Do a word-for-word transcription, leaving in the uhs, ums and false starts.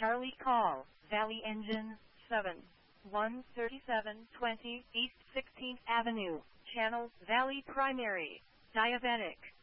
Charlie call, Valley Engine, seven one thirty-seven twenty East sixteenth Avenue, Channel, Valley Primary, Diabetic.